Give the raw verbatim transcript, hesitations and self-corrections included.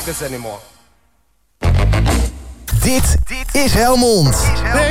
take this anymore. Dit, dit is Helmond. They